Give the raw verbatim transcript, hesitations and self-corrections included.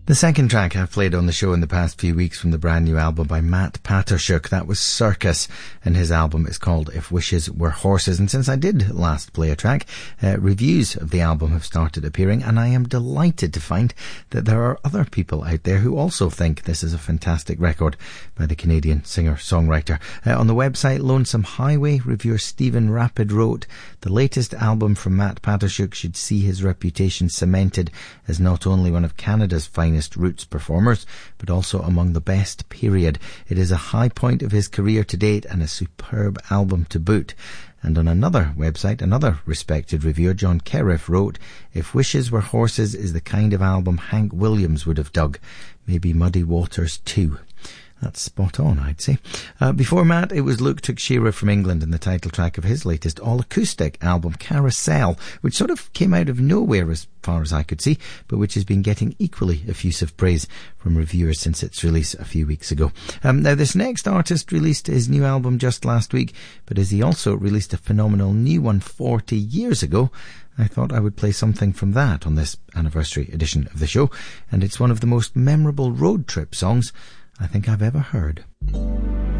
The second track I've played on the show in the past few weeks from the brand new album by Matt Patershuk. That was Circus, and his album is called If Wishes Were Horses. And since I did last play a track, uh, reviews of the album have started appearing, and I am delighted to find that there are other people out there who also think this is a fantastic record by the Canadian singer-songwriter. Uh, on the website Lonesome Highway, reviewer Stephen Rapid wrote, "The latest album from Matt Patershuk should see his reputation cemented as not only one of Canada's finest roots performers, but also among the best, period. It is a high point of his career to date and a superb album to boot." And on another website, another respected reviewer, John Kerriff, wrote, "If Wishes Were Horses is the kind of album Hank Williams would have dug. Maybe Muddy Waters too." That's spot on, I'd say. Uh, before Matt, it was Luke Tuxera from England and the title track of his latest all-acoustic album, Carousel, which sort of came out of nowhere as far as I could see, but which has been getting equally effusive praise from reviewers since its release a few weeks ago. Um, now, this next artist released his new album just last week, but as he also released a phenomenal new one forty years ago, I thought I would play something from that on this anniversary edition of the show, and it's one of the most memorable road trip songs I think I've ever heard.